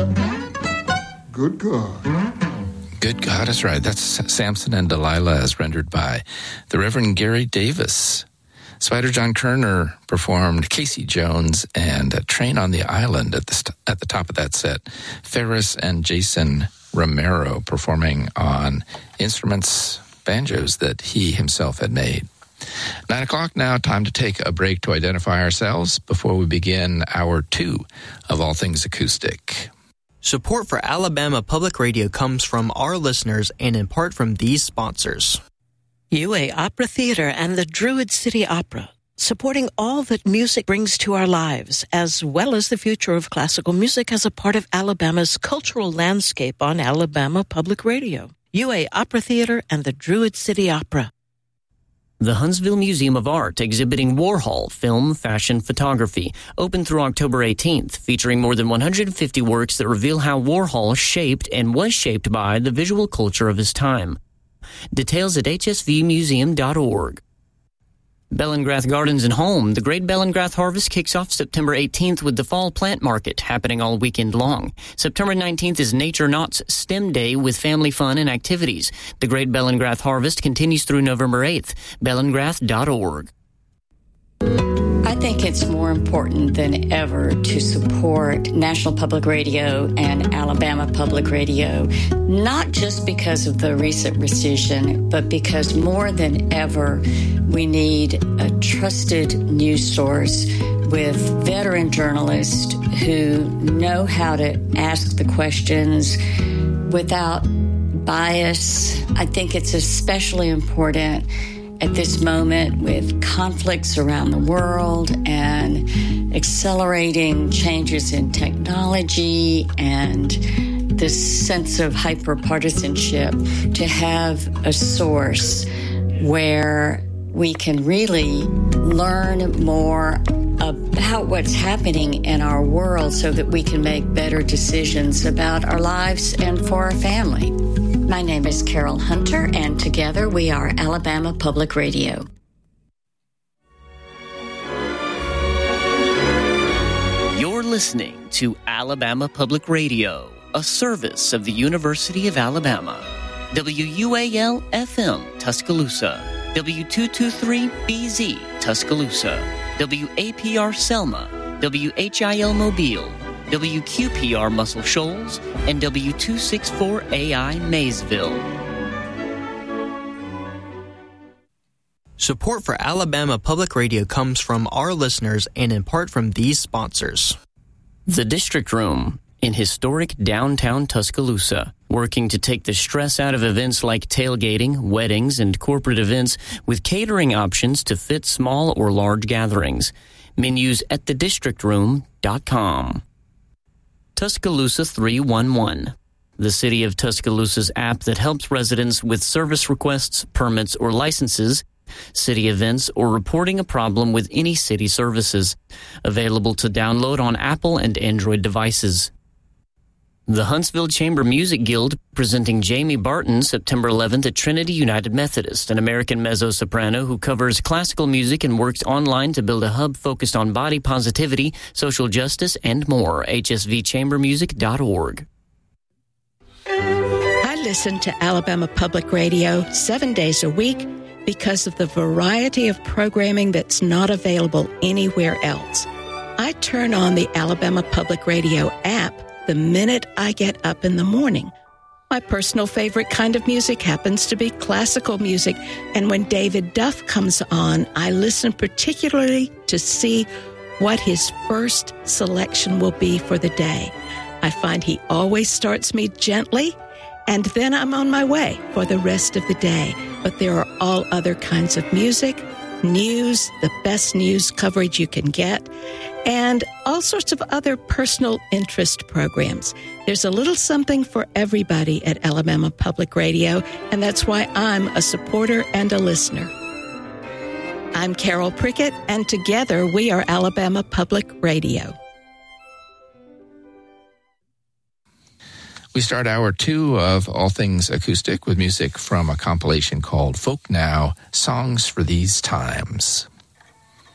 Good God. Good God is right. That's Samson and Delilah as rendered by the Reverend Gary Davis. Spider John Kerner performed Casey Jones and Train on the Island at the top of that set. Ferris and Jason Romero performing on instruments, banjos that he himself had made. 9 o'clock now, time to take a break to identify ourselves before we begin hour 2 of All Things Acoustic. Support for Alabama Public Radio comes from our listeners and in part from these sponsors. UA Opera Theater and the Druid City Opera, supporting all that music brings to our lives, as well as the future of classical music as a part of Alabama's cultural landscape on Alabama Public Radio. UA Opera Theater and the Druid City Opera. The Huntsville Museum of Art exhibiting Warhol film, fashion, photography, open through October 18th, featuring more than 150 works that reveal how Warhol shaped and was shaped by the visual culture of his time. Details at hsvmuseum.org. Bellingrath Gardens and Home. The Great Bellingrath Harvest kicks off September 18th with the Fall Plant Market happening all weekend long. September 19th is Nature Knott's STEM Day with family fun and activities. The Great Bellingrath Harvest continues through November 8th. Bellingrath.org. I think it's more important than ever to support National Public Radio and Alabama Public Radio, not just because of the recent rescission, but because more than ever we need a trusted news source with veteran journalists who know how to ask the questions without bias. I think it's especially important at this moment with conflicts around the world and accelerating changes in technology and this sense of hyper-partisanship, to have a source where we can really learn more about what's happening in our world so that we can make better decisions about our lives and for our family. My name is Carol Hunter, and together we are Alabama Public Radio. You're listening to Alabama Public Radio, a service of the University of Alabama. WUAL-FM, Tuscaloosa. W223BZ, Tuscaloosa. WAPR Selma. WHIL Mobile. WQPR Muscle Shoals, and W264AI Maysville. Support for Alabama Public Radio comes from our listeners and in part from these sponsors. The District Room in historic downtown Tuscaloosa, working to take the stress out of events like tailgating, weddings, and corporate events with catering options to fit small or large gatherings. Menus at thedistrictroom.com. Tuscaloosa 311, the City of Tuscaloosa's app that helps residents with service requests, permits, or licenses, city events, or reporting a problem with any city services. Available to download on Apple and Android devices. The Huntsville Chamber Music Guild presenting Jamie Barton September 11th at Trinity United Methodist, an American mezzo-soprano who covers classical music and works online to build a hub focused on body positivity, social justice, and more. hsvchambermusic.org. I listen to Alabama Public Radio 7 days a week because of the variety of programming that's not available anywhere else. I turn on the Alabama Public Radio app the minute I get up in the morning. My personal favorite kind of music happens to be classical music, and when David Duff comes on, I listen particularly to see what his first selection will be for the day. I find he always starts me gently, and then I'm on my way for the rest of the day. But there are all other kinds of music, news, the best news coverage you can get, and all sorts of other personal interest programs. There's a little something for everybody at Alabama Public Radio, and that's why I'm a supporter and a listener. I'm Carol Prickett, and together we are Alabama Public Radio. We start hour 2 of All Things Acoustic with music from a compilation called Folk Now, Songs for These Times.